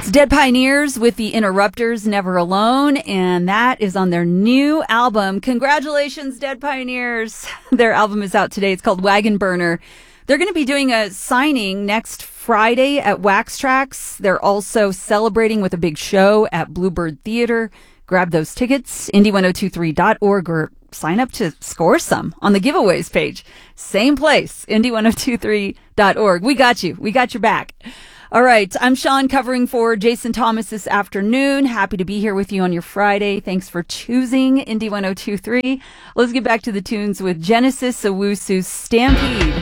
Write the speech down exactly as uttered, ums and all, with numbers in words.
It's Dead Pioneers with the Interrupters, Never Alone, and that is on their new album. Congratulations, Dead Pioneers. Their album is out today. It's called Wagon Burner. They're going to be doing a signing next Friday at Wax Trax. They're also celebrating with a big show at Bluebird Theater. Grab those tickets, indie ten twenty-three dot org, or sign up to score some on the giveaways page. Same place, indie ten twenty-three dot org. We got you. We got your back. All right. I'm Sean, covering for Jason Thomas this afternoon. Happy to be here with you on your Friday. Thanks for choosing indie ten twenty-three. Let's get back to the tunes with Genesis Owusu Stampede.